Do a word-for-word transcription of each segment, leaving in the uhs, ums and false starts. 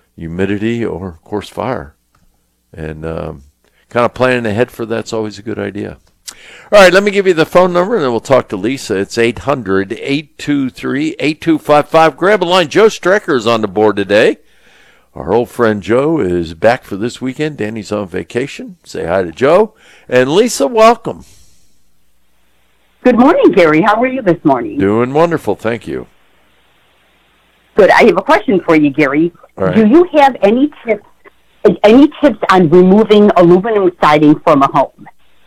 humidity, or, of course, fire. And um, kind of planning ahead for that's always a good idea. All right, let me give you the phone number, and then we'll talk to Lisa. It's eight hundred, eight two three, eight two five five. Grab a line. Joe Strecker is on the board today. Our old friend Joe is back for this weekend. Danny's on vacation. Say hi to Joe. And Lisa, welcome. Good morning, Gary. How are you this morning? Doing wonderful, thank you. Good. I have a question for you, Gary. All right. Do you have any tips any tips on removing aluminum siding from a home?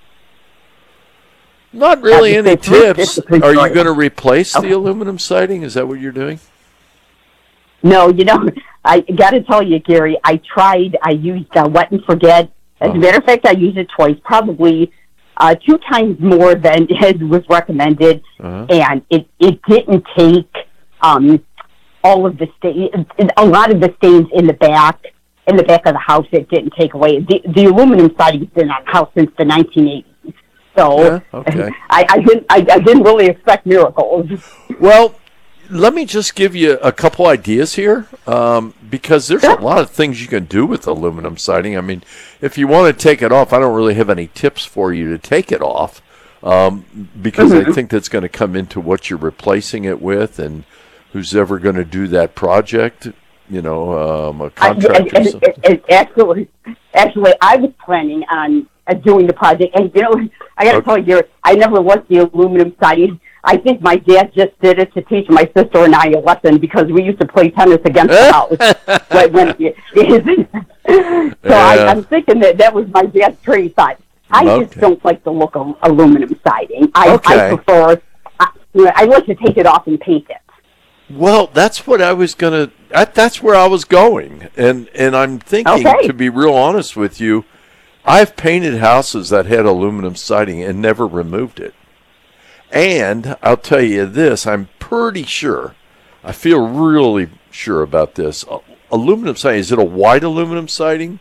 Not really Uh, any this is- tips. this is Are you Victoria. going to replace Okay. the aluminum siding? Is that what you're doing? No, you know, I got to tell you, Gary, I tried, I used uh, Wet and Forget. As Uh-huh. a matter of fact, I used it twice, probably uh, two times more than as was recommended, Uh-huh. and it, it didn't take um, all of the stains, a lot of the stains in the back, in the back of the house, it didn't take away. The, the aluminum siding's been on the house since the nineteen eighties. So Yeah, okay. I, I, didn't, I, I didn't really expect miracles. Well, let me just give you a couple ideas here, um, because there's a lot of things you can do with aluminum siding. I mean, if you want to take it off, I don't really have any tips for you to take it off, um, because Mm-hmm. I think that's going to come into what you're replacing it with, and who's ever going to do that project. You know, um, a contractor. I, or and, something. and, and actually, actually, I was planning on uh, doing the project, and you know, I got to Okay. tell you, Gary, I never liked the aluminum siding. I think my dad just did it to teach my sister and I a lesson because we used to play tennis against the house. When, when, so Yeah. I, I'm thinking that that was my dad's trade side. I Okay. just don't like the look of aluminum siding. I, Okay. I prefer, I, you know, I like to take it off and paint it. Well, that's what I was gonna. That, that's where I was going, and and I'm thinking, Okay. to be real honest with you, I've painted houses that had aluminum siding and never removed it. And I'll tell you this: I'm pretty sure, I feel really sure about this. A- aluminum siding, is it a white aluminum siding?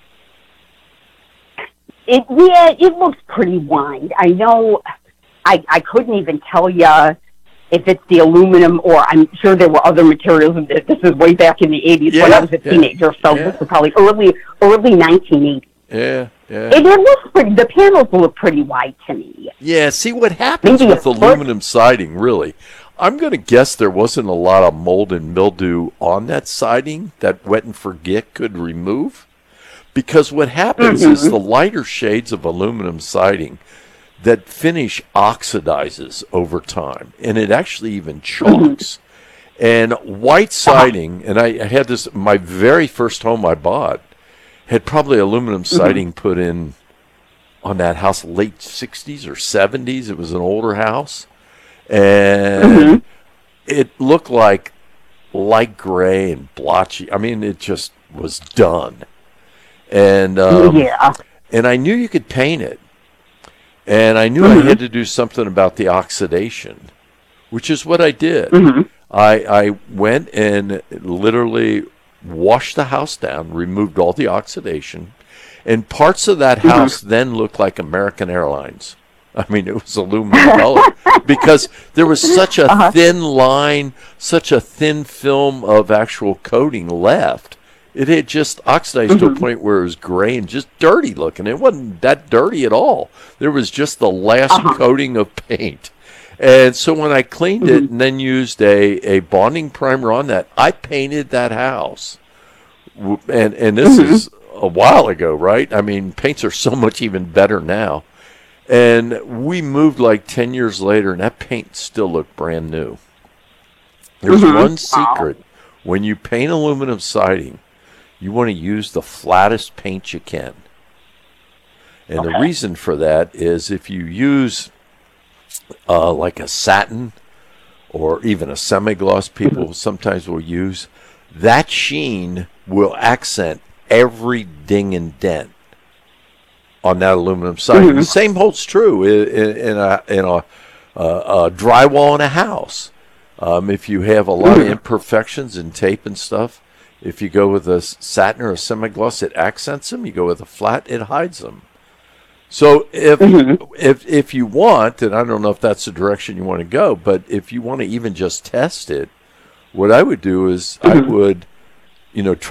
It yeah, it looks pretty wide. I know. I I couldn't even tell you if it's the aluminum or I'm sure there were other materials. This is way back in the eighties when Yeah, I was a yeah, teenager, so yeah. this is probably early early nineteen eighties. Yeah, yeah. It, it looks pretty. The panels look pretty wide to me. Yeah, see what happens Maybe a with foot. aluminum siding, really. I'm going to guess there wasn't a lot of mold and mildew on that siding that Wet and Forget could remove. Because what happens Mm-hmm. is the lighter shades of aluminum siding, that finish oxidizes over time, and it actually even chalks. And white siding, and I, I had this, my very first home I bought, had probably aluminum siding put in on that house late sixties or seventies. It was an older house. And it looked like light gray and blotchy. I mean, it just was done. And um, Yeah. and I knew you could paint it. And I knew I had to do something about the oxidation, which is what I did. I, I went and literally washed the house down, removed all the oxidation, and parts of that house then looked like American Airlines. I mean, it was aluminum color because there was such a thin line, such a thin film of actual coating left. It had just oxidized to a point where it was gray and just dirty looking. It wasn't that dirty at all. There was just the last coating of paint. And so when I cleaned it and then used a, a bonding primer on that, I painted that house. W- And and this is a while ago, right? I mean, paints are so much even better now. And we moved like ten years later, and that paint still looked brand new. There's one secret. When you paint aluminum siding, you want to use the flattest paint you can. And the reason for that is if you use uh, like a satin or even a semi-gloss, people sometimes will use, that sheen will accent every ding and dent on that aluminum siding. The same holds true in, in, in a, in a, uh, a drywall in a house. Um, if you have a lot of imperfections in tape and stuff, if you go with a satin or a semi-gloss, it accents them. You go with a flat, it hides them. So if if if you want, and I don't know if that's the direction you want to go, but if you want to even just test it, what I would do is I would, you know, try